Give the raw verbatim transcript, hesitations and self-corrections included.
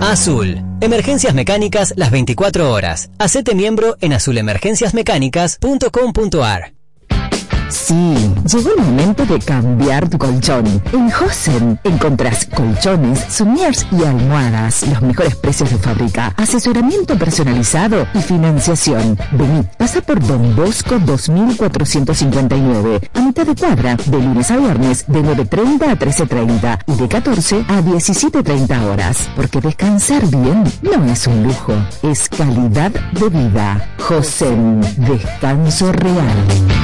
Azul. Emergencias mecánicas las veinticuatro horas. Hacete miembro en azul emergencias mecánicas punto com punto ar. Sí, llegó el momento de cambiar tu colchón. En Hosen encontrás colchones, somiers y almohadas. Los mejores precios de fábrica, asesoramiento personalizado y financiación. Vení, pasa por Don Bosco dos mil cuatrocientos cincuenta y nueve. A mitad de cuadra, de lunes a viernes, de nueve treinta a trece treinta y de catorce a diecisiete treinta horas. Porque descansar bien no es un lujo, es calidad de vida. Hosen, descanso real.